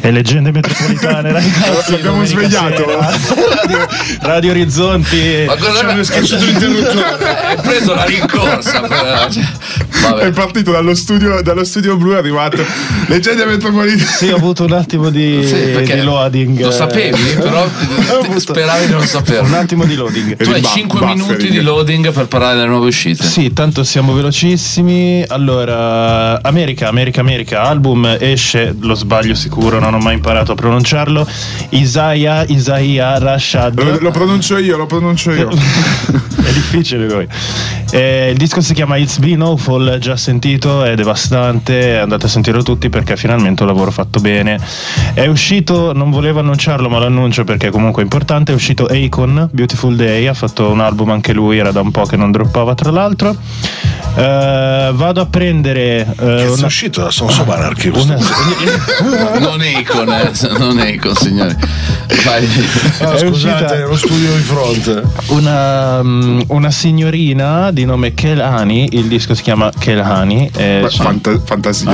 E leggende metropolitane, ragazzi. L'abbiamo svegliato. Radio Orizzonti. Ma cosa Abbiamo schiacciato l'interruttore. Hai preso la rincorsa. Vabbè. È partito dallo studio blu, è arrivato leggende metropolitane. Sì, ho avuto un attimo di loading. Lo sapevi, però speravi di non saperlo. Un attimo di loading. Tu hai 5 minuti di loading per parlare delle nuove uscite. Sì, tanto siamo velocissimi. Allora, America, album esce, lo sbaglio sicuro, non ho mai imparato a pronunciarlo. Isaiah Rashad. Lo pronuncio io. È difficile lui. Il disco si chiama It's Been Awful, già sentito, è devastante, andate a sentirlo tutti perché finalmente un lavoro fatto bene. È uscito, non volevo annunciarlo ma lo annuncio perché comunque è importante, è uscito Akon, Beautiful Day, ha fatto un album anche lui, era da un po' che non droppava tra l'altro. Vado a prendere è uscito da Sons of Anarchy non Akon signori. Vai. Scusate, lo studio di fronte. Una signorina di nome Kehlani, il disco si chiama Kehlani, fantasia.